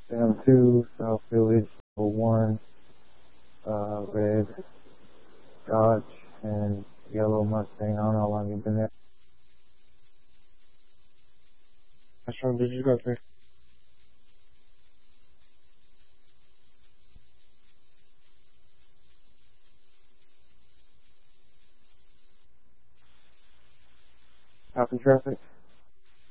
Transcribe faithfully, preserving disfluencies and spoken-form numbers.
Sam two, South Village, one, uh, red Dodge, and yellow Mustang. I don't know how long you've been there. Which one did you go to? Copy traffic.